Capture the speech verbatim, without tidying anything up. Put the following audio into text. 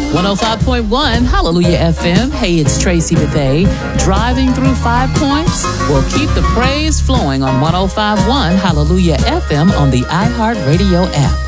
one oh five point one Hallelujah F M. Hey, it's Tracy Bethay. Driving through Five Points? We'll keep the praise flowing on one oh five point one Hallelujah F M on the iHeartRadio app.